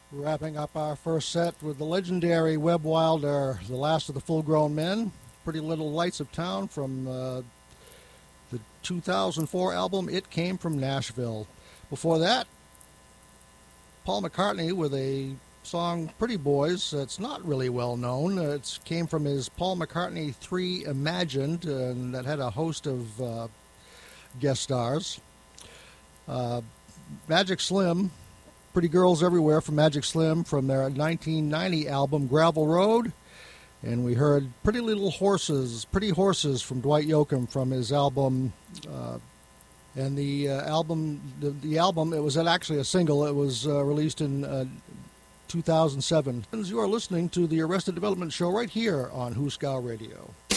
Wrapping up our first set with the legendary Webb Wilder, The Last of the Full-Grown Men, Pretty Little Lights of Town from the 2004 album It Came From Nashville. Before that, Paul McCartney with a song Pretty Boys. It's not really well known. It came from his Paul McCartney 3 Imagined, and that had a host of guest stars. Magic Slim, Pretty Girls Everywhere from Magic Slim from their 1990 album Gravel Road. And we heard Pretty Horses from Dwight Yoakam from his album. And the album, it was actually a single. It was released in 2007. You are listening to the Arrested Development Show right here on Hooskow Radio.